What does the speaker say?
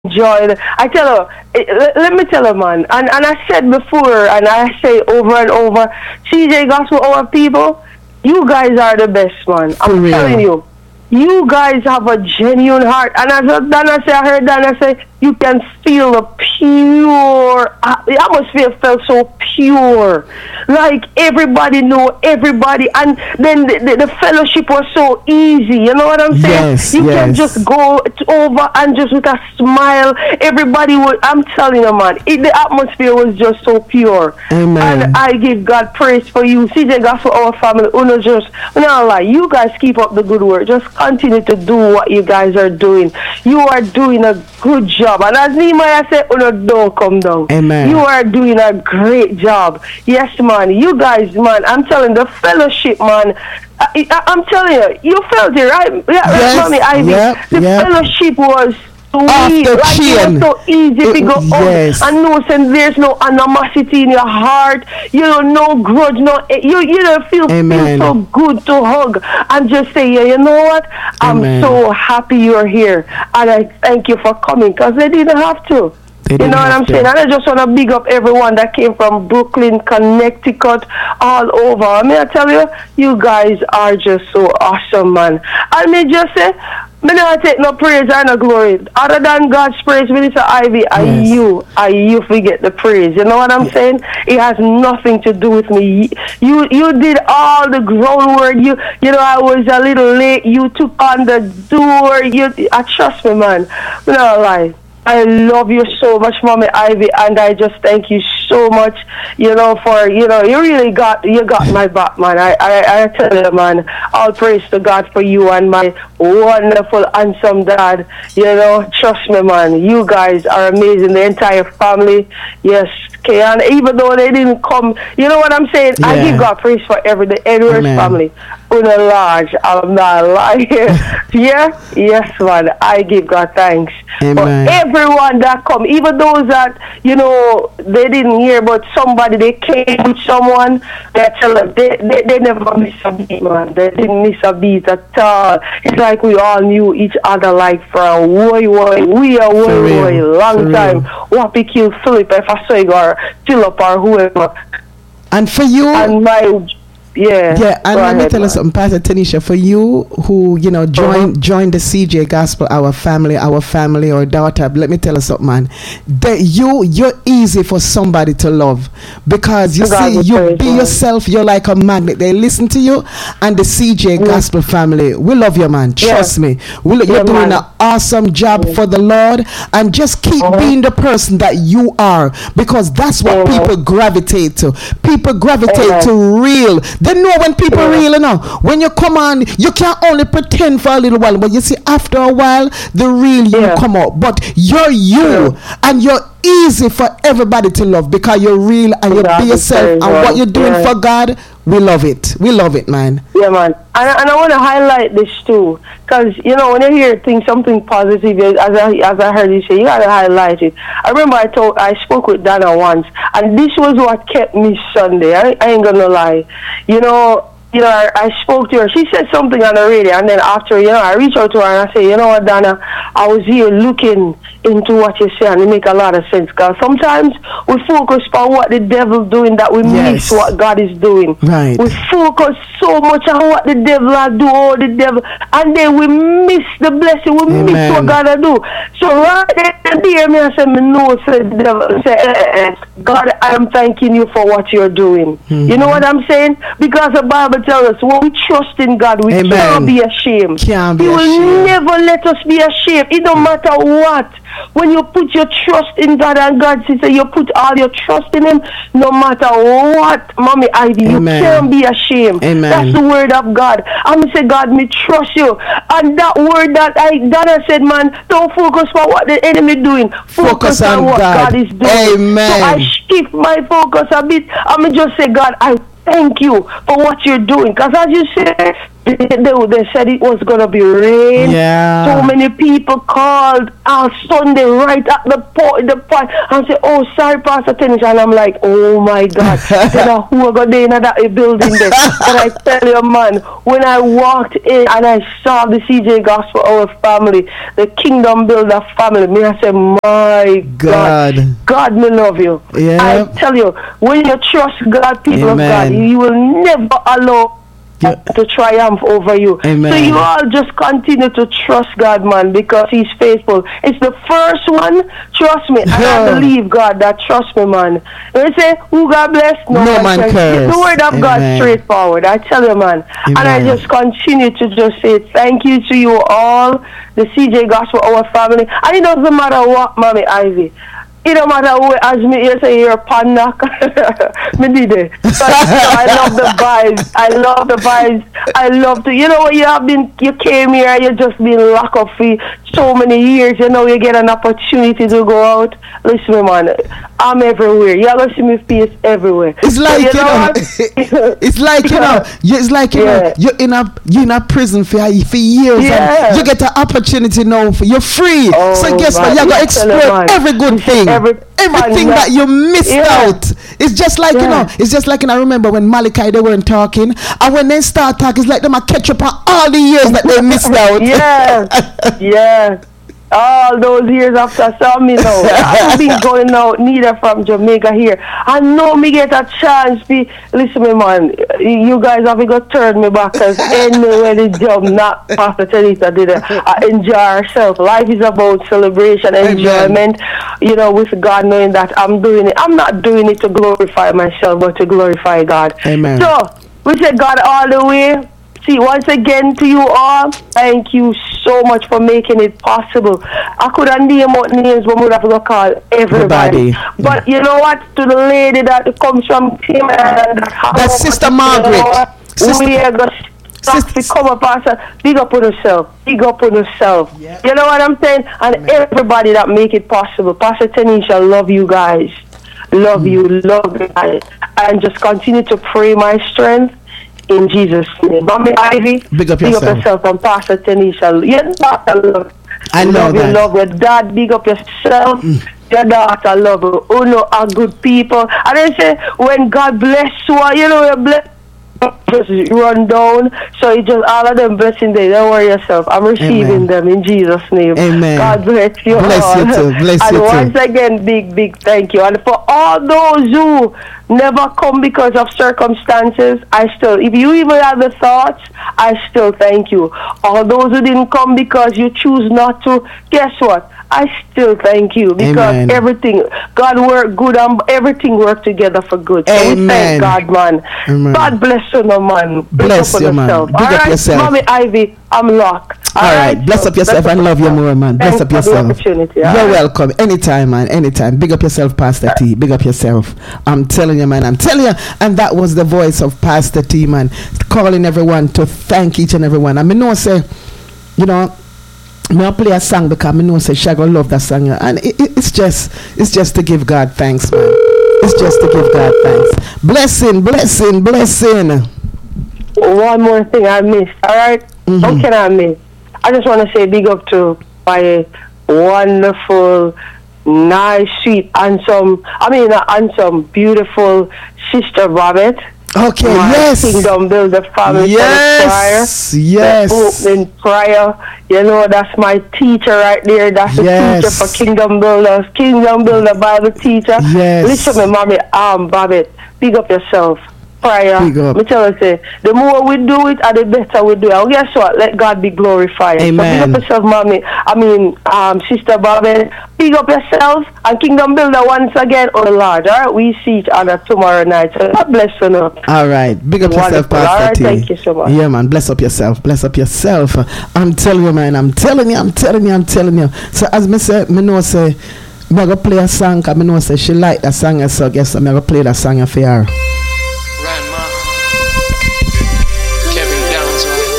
enjoyed. I tell her, let me tell her, man. And I said before, and I say over and over, CJ Gospel, our people, you guys are the best, man. For I'm real. telling you. You guys have a genuine heart. And as I heard Dana say, you can feel the pure, the atmosphere felt so pure. Like everybody know everybody. And then the fellowship was so easy. You know what I'm saying? Yes, you can yes. just go over and just with a smile, everybody would, I'm telling you, man, the atmosphere was just so pure. Amen. And I give God praise for you. CJ Gospel, our family, no lie, you guys keep up the good work. Just continue to do what you guys are doing. You are doing a good job. And as Nehemiah said, don't come down. Amen. You are doing a great job. Yes, man. You guys, man, I'm telling the fellowship, man. I'm telling you, you felt it, right? Yeah, Yes, right, Mommy Ivy. yep, The yep. fellowship was Off sweet, the like it chain. was so easy to go Yes. out and no sense, there's no animosity in your heart, you know, no grudge, you don't feel Amen. so good to hug and just say, yeah, you know what, I'm Amen. so happy you're here and I thank you for coming, because they didn't have to. They You didn't know what have I'm to. saying? And I just want to big up everyone that came from Brooklyn, Connecticut, all over. I mean, I tell you, you guys are just so awesome, man. And me just say, me not take no praise and no glory. Other than God's praise, Minister Ivy, Yes. and you forget the praise. You know what I'm saying? It has nothing to do with me. You did all the groundwork. You know, I was a little late. You took on the door. I trust me, man. No lie. I love you so much, Mommy Ivy, and I just thank you so much, you know, for, you know, you got my back, man. I tell you, man, all praise to God for you and my wonderful, handsome dad. You know, trust me, man, you guys are amazing, the entire family. Yes, okay, and even though they didn't come, you know what I'm saying? I Yeah. give God praise for the Edwards Amen. family. Una large, I'm not lying. Yeah, yes, man. I give God thanks Amen. for everyone that come, even those that, you know, they didn't hear, but somebody, they came with someone that tell them they never miss a beat, man. They didn't miss a beat at all. It's like we all knew each other like for a way, real, long for time. Wappy killed Philip, if I say, or Philip or whoever. And for you, And my yeah, and let me tell you man. something, Pastor Tanisha, for you who, you know, joined the CJ Gospel, our family, our daughter, let me tell you something, man. That you're easy for somebody to love, because you God see, be you praised, be man. yourself, you're like a magnet. They listen to you, and the CJ Gospel family, we love you, man. Trust me. You're Yeah, doing man. an awesome job for the Lord, and just keep being the person that you are, because that's what people gravitate to. People gravitate to real. They know when people real, you know. When you come on, you can't only pretend for a little while, but you see, after a while, the real you come out. But you're you, and you're easy for everybody to love, because you're real and you be yourself, and what you're doing for God, we love it. We love it, man. Yeah, man. And I want to highlight this too, because, you know, when you hear things, something positive, as I heard you say, you got to highlight it. I remember I spoke with Dana once, and this was what kept me Sunday. I ain't gonna lie. You know, I spoke to her. She said something on the radio, and then after, you know, I reached out to her and I said, you know what, Dana, I was here looking into what you say, and it make a lot of sense. Because sometimes we focus on what the devil's doing, that we miss what God is doing. Right. We focus so much on what the devil will do, and then we miss the blessing. We miss what God will do. So right there, me I said, me know, said the devil, say, God, I am thanking you for what you're doing. You know what I'm saying? Because the Bible tells us, when we trust in God, we can't be ashamed. Can't be He will ashamed. never let us be ashamed. It don't matter what. When you put your trust in God, and God says you put all your trust in Him, no matter what, Mommy Ivy, you can't be ashamed. Amen. That's the word of God. I'm going to say, God, me trust you. And that word that I said, man, don't focus on what the enemy doing. Focus on what God is doing. Amen. So I shift my focus a bit. I'm going to just say, God, I thank you for what you're doing. Because as you say, They said it was gonna be rain. Yeah. So many people called on Sunday right at the point and say, "Oh, sorry, Pastor Tanisha," and I'm like, "Oh my God!" Then who are going in that building there? And I tell you, man, when I walked in and I saw the CJ Gospel Our Family, the Kingdom Builder family, me I say, "My God, me love you." Yeah. I tell you, when you trust God, people of God, He will never allow to triumph over you. Amen. So you all just continue to trust God, man, because He's faithful. It's the first one, trust me, and I believe God that trust me, man. When you say, who God bless? No man cares. The word of God straightforward. I tell you, man. Amen. And I just continue to just say thank you to you all, the CJ Gospel Our Family. And it doesn't matter what, Mommy Ivy. It don't matter who, as me you say you're a pannak. Me did it. But I love the vibes. I love the vibes. I love to, you know what, you came here, you just been locked up for so many years, you know, you get an opportunity to go out. Listen, man, I'm everywhere. You're gonna see me face everywhere. It's like, it's like, it's like, you're in a prison for years, and you get an opportunity now, you're free. Oh, so guess what, you're gonna explore every good thing. Everything that you missed out. It's just like, it's just like, I remember when Malachi, they weren't talking, and when they start talking, it's like them a catch up on all the years that they missed out. Yeah. All those years after saw me now. I've been going out neither from Jamaica here. I know me get a chance to listen me, man. You guys have got to turn me back, because anyway the job not Pastor Teresa did it. I enjoy ourselves. Life is about celebration, enjoyment, you know, with God, knowing that I'm doing it. I'm not doing it to glorify myself, but to glorify God. Amen. So we say God all the way. See, once again to you all, thank you so much for making it possible. I could have named out names, but we would have to call everybody. But you know what? To the lady that comes from Tim, that's Sister Margaret. We are going to come up and say, big up on yourself. Big up on yourself. Yeah. You know what I'm saying? And everybody that make it possible. Pastor Tanisha, love you guys. Love you guys. And just continue to pray my strength. In Jesus' name. Mommy Ivy, big up yourself. And Pastor Tanisha. Your daughter, love. I know that. Love your dad, big up yourself. Your daughter, love you. Oh no, are good people. And they say, when God bless you, you know, you bless, just run down. So it's just all of them blessing there. Don't worry yourself. I'm receiving them in Jesus' name. Amen. God bless you all. Bless you too. Bless you too. And once again, big thank you. And for all those who never come because of circumstances, if you even have the thoughts, I still thank you. All those who didn't come because you choose not to, guess what? I still thank you, because everything, God worked good and everything worked together for good. So we thank God, man. Amen. God bless you, no man. Bless you, man. Big up yourself. Mommy Ivy, I'm locked. All right. Bless up yourself and love you more, man. Bless up yourself. You're welcome. Anytime, man. Anytime. Big up yourself, Pastor T. Big up yourself. I'm telling you, man. I'm telling you. And that was the voice of Pastor T, man. Calling everyone to thank each and every one. I mean, no, say, you know, I play a song because I know say she gonna love that song, and it's just to give God thanks, man. It's just to give God thanks. Blessing. One more thing I missed. All right, How can I miss? I just want to say big up to my wonderful, nice, sweet, handsome, beautiful sister Robert. Okay, yes. Kingdom Builder family. Yes. In prayer. You know, that's my teacher right there. That's the teacher for Kingdom Builders. Kingdom Builder Bible teacher. Yes. Listen to me, mommy. Babette, big up yourself. Prayer. Big up. Me tell you, say, the more we do it, the better we do it. Well, guess what? Let God be glorified. Amen. So big up yourself, mommy. Sister Babette. Big up yourself and Kingdom Builder once again, oh Lord. All right, we see each other tomorrow night. So God bless you now. All right, big up yourself, Pastor all right, T. Thank you so much. Yeah, man, bless up yourself. I'm telling you, man. I'm telling you. So as me say, me know say, me gonna play a song. 'Cause me know say she like that song, so I guess I'm gonna play that song for her.